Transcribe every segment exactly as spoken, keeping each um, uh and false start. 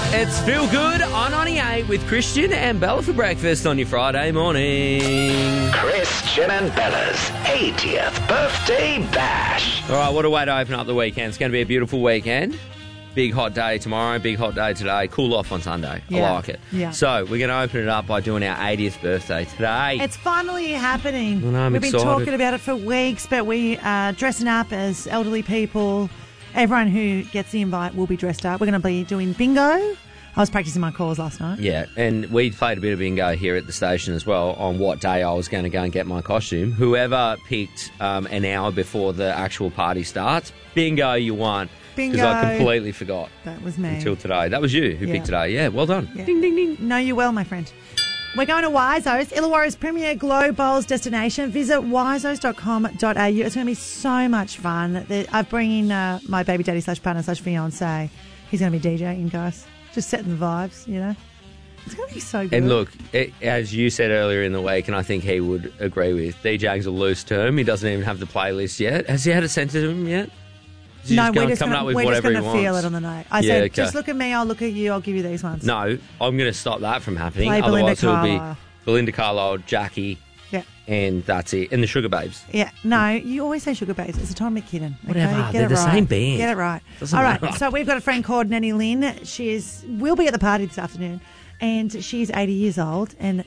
It's Feel Good on ninety-eight with Christian and Bella for breakfast on your Friday morning. Christian and Bella's eightieth birthday bash. All right, what a way to open up the weekend. It's going to be a beautiful weekend. Big hot day tomorrow, big hot day today. Cool off on Sunday. Yeah. I like it. Yeah. So we're going to open it up by doing our eightieth birthday today. It's finally happening. I know, I'm We've excited. been talking about it for weeks, but we are dressing up as elderly people. Everyone who gets the invite will be dressed up. We're going to be doing bingo. I was practicing my calls last night. Yeah, and we played a bit of bingo here at the station as well on what day I was going to go and get my costume. Whoever picked um, an hour before the actual party starts, bingo, you won. Bingo. Because I completely forgot. That was me. Until today. That was you who Yeah. picked today. Yeah, well done. Yeah. Ding, ding, ding. Know you well, my friend. We're going to Wiseau's, Illawarra's premier Glow Bowls destination. Visit wiseaus dot com dot a u. It's going to be so much fun. I'm bringing uh, my baby daddy slash partner slash fiance. He's going to be DJing, guys. Just setting the vibes, you know. It's going to be so good. And look, it, as you said earlier in the week, and I think he would agree with, DJing's a loose term. He doesn't even have the playlist yet. Has he had it sent to him yet? Is he no, just we're gonna just come gonna, up with we're just whatever going to he feel wants? it on the night. I Yeah, said, okay. just look at me, I'll look at you, I'll give you these ones. No, I'm going to stop that from happening. Play Belinda Otherwise, it'll be Carlisle. Belinda Carlisle, Jackie, Yeah. and that's it. And the Sugar Babes. Yeah, no, you always say Sugar Babes. It's a Tom McKinnon. Okay? Whatever, Get they're it the right. same band. Get it right. Doesn't All right, matter. so we've got a friend called Nanny Lynn. She is will be at the party this afternoon, and she's eighty years old and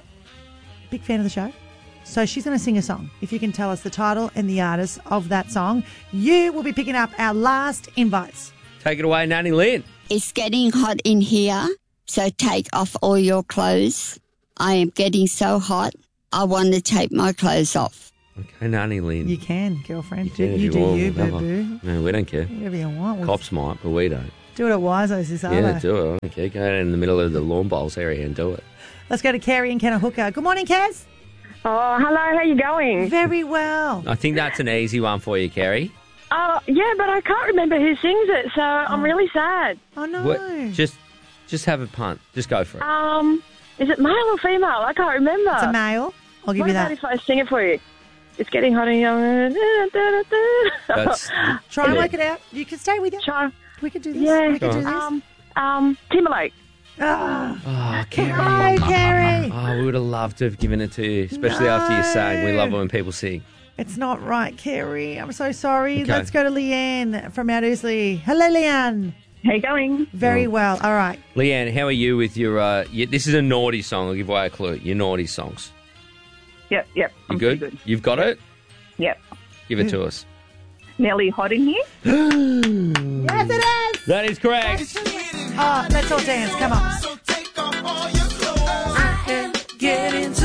big fan of the show. So she's going to sing a song. If you can tell us the title and the artist of that song, you will be picking up our last invites. Take it away, Nanny Lynn. It's getting hot in here, so take off all your clothes. I am getting so hot, I want to take my clothes off. Okay, Nanny Lynn. You can, girlfriend. You do can if you, you do want, you, whatever. boo-boo. No, we don't care. Whatever you want. We'll Cops might, but we don't. do it at Wiseau's this Yeah, hour. do it. Okay, go in the middle of the lawn bowls area and do it. Let's go to Kerry and Kenna-Hooker. Good morning, Kaz. Oh, hello, how you going? Very well. I think that's an easy one for you, Kerry. Oh, yeah, but I can't remember who sings it, so I'm really sad. Oh, no. What, just, just have a punt. Just go for it. Um, is it male or female? I can't remember. It's a male. I'll give What you about that. if I sing it for you? It's getting hot and young. That's Try and Yeah. work it out. You can stay with you. Try. We could do this. Yeah. We could do this. Um, um, Timberlake. Ah. oh, Kerry. Hi, Kerry. Oh, we would have loved to have given it to you, especially No. after you sang. We love it when people sing. It's not right, Kerry. I'm so sorry. Okay. Let's go to Leanne from Mount Ousley. Hello, Leanne. How you going? Very Oh. well. All right. Leanne, how are you with your... Uh, your this is a naughty song. I'll give away a clue. Your naughty songs. Yep, yep. You I'm good? pretty good. You've got it? Yep. Give it to us. Nelly hot in here? Yes, it is. That is correct. Oh, let's all dance. Come on. Get into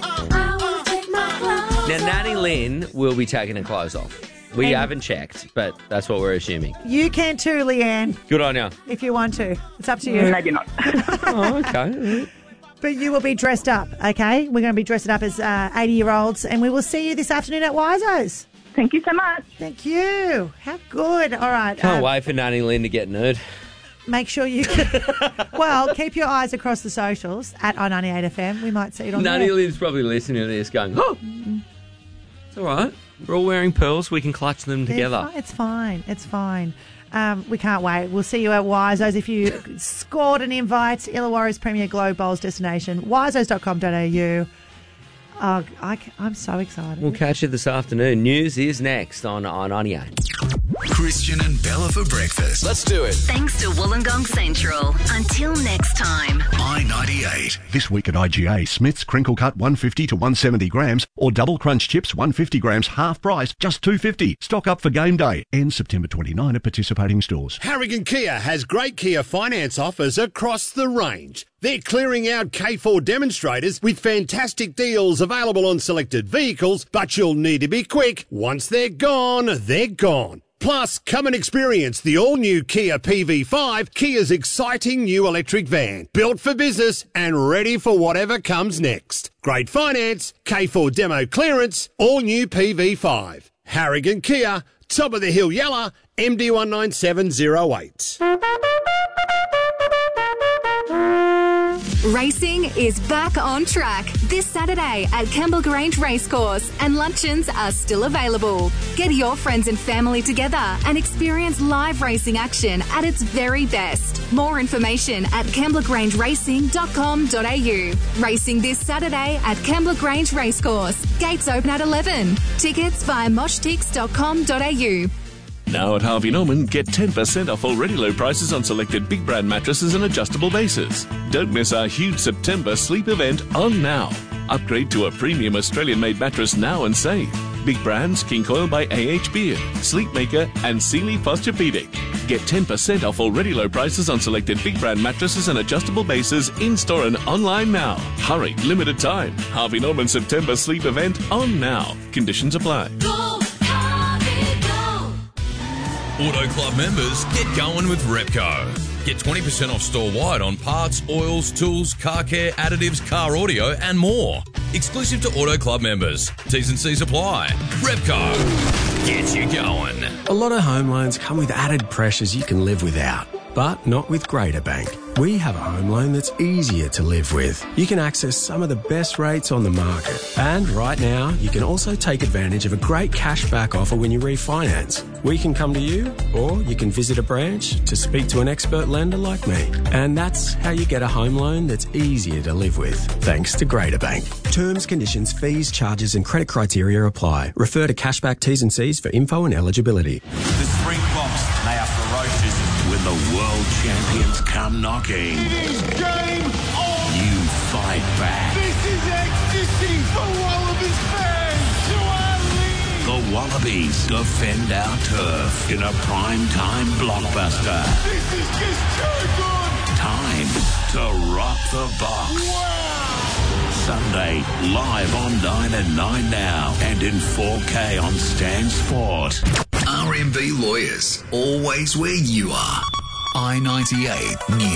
Now, Nanny Lynn will be taking her clothes off. We haven't checked, but that's what we're assuming. You can too, Leanne, Good on you. if you want to. It's up to you. Maybe not. Oh, okay. But you will be dressed up, okay? We're going to be dressing up as uh, eighty-year-olds, and we will see you this afternoon at Wiseau's. Thank you so much. Thank you. How good. All right. Can't um, wait for Nanny Lynn to get nerd. Make sure you... well, keep your eyes across the socials at I ninety-eight F M. We might see it on Nanny there. Lynn's probably listening to this going, oh, it's all right. We're all wearing pearls. We can clutch them They're together. fi- It's fine. It's fine. Um, we can't wait. We'll see you at Wiseau's. If you scored an invite, Illawarra's premier Glow Bowls destination, wiseaus dot com dot a u. Oh, I, am so excited. We'll catch you this afternoon. News is next on I ninety-eight. Christian and Bella for breakfast. Let's do it. Thanks to Wollongong Central. Until next time. I ninety-eight. This week at I G A, Smith's Crinkle Cut one fifty to one seventy grams or Double Crunch Chips one fifty grams half price, just two fifty. Stock up for game day. Ends September twenty-ninth at participating stores. Harrigan Kia has great Kia finance offers across the range. They're clearing out K four demonstrators with fantastic deals available on selected vehicles, but you'll need to be quick. Once they're gone, they're gone. Plus, come and experience the all-new Kia P V five, Kia's exciting new electric van. Built for business and ready for whatever comes next. Great finance, K four demo clearance, all-new P V five. Harrigan Kia, top of the hill Yella, M D one nine seven zero eight. Racing is back on track this Saturday at Campbell Grange Racecourse, and luncheons are still available. Get your friends and family together and experience live racing action at its very best. More information at campbell grange racing dot com dot a u. Racing this Saturday at Campbell Grange Racecourse. Gates open at eleven. Tickets via mosh tix dot com dot a u. Now at Harvey Norman, get ten percent off already low prices on selected big brand mattresses and adjustable bases. Don't miss our huge September sleep event on now. Upgrade to a premium Australian-made mattress now and save. Big brands, King Coil by A H Beard, Sleepmaker and Sealy Posturepedic. Get ten percent off already low prices on selected big brand mattresses and adjustable bases in-store and online now. Hurry, limited time. Harvey Norman September sleep event on now. Conditions apply. Go, Harvey, go. Auto Club members, get going with Repco. Get twenty percent off store-wide on parts, oils, tools, car care, additives, car audio and more. Exclusive to Auto Club members. T's and C's apply. Repco. Get you going. A lot of home loans come with added pressures you can live without, but not with Greater Bank. We have a home loan that's easier to live with. You can access some of the best rates on the market. And right now, you can also take advantage of a great cashback offer when you refinance. We can come to you, or you can visit a branch to speak to an expert lender like me. And that's how you get a home loan that's easier to live with, thanks to Greater Bank. Terms, conditions, fees, charges and credit criteria apply. Refer to Cashback T's and C's for info and eligibility. The Springboks, they are ferocious when the world champions come knocking. It is game on! You fight back. This is ecstasy for Wallabies fans! The Wallabies defend our turf in a prime-time blockbuster. This is just too good! Time to rock the box. Wow! Sunday, live on nine and nine now, and in four K on Stan Sport. R M B Lawyers, always where you are. I ninety-eight News.